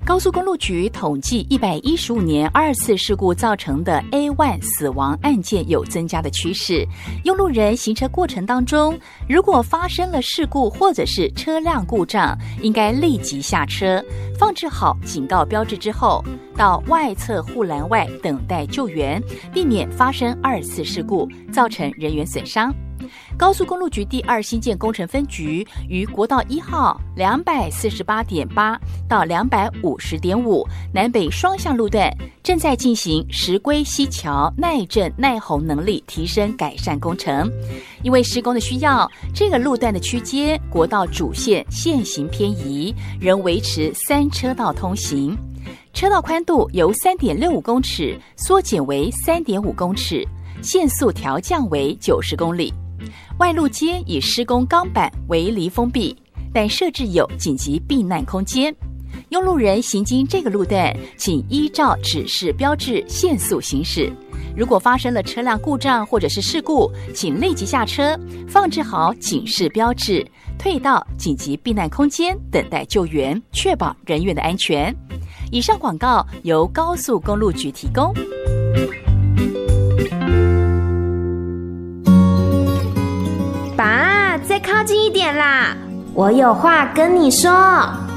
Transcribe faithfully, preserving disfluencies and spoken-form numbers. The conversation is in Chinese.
高速公路局统计一百一十五年二次事故造成的 A 一 死亡案件有增加的趋势。用路人行车过程当中，如果发生了事故或者是车辆故障，应该立即下车，放置好警告标志之后，到外侧护栏外等待救援，避免发生二次事故，造成人员损伤。高速公路局第二新建工程分局于国道一号两百四十八点八到两百五十点五南北双向路段，正在进行石龟溪桥耐震耐洪能力提升改善工程。因为施工的需要，这个路段的区间国道主线线行偏移，仍维持三车道通行。车道宽度由 三点六五公尺缩减为 三点五公尺，限速调降为九十公里。外路街以施工钢板围篱封闭，但设置有紧急避难空间。用路人行经这个路段，请依照指示标志限速行驶。如果发生了车辆故障或者是事故，请立即下车，放置好警示标志，退到紧急避难空间等待救援，确保人员的安全。以上广告由高速公路局提供。 爸，再靠近一点啦，我有话跟你说。